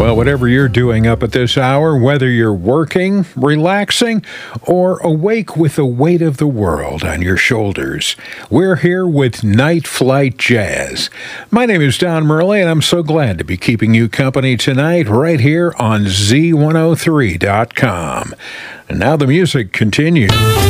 Well, whatever you're doing up at this hour, whether you're working, relaxing, or awake with the weight of the world on your shoulders, we're here with Night Flight Jazz. My name is Don Murley, and I'm so glad to be keeping you company tonight right here on Z103.com. And now the music continues.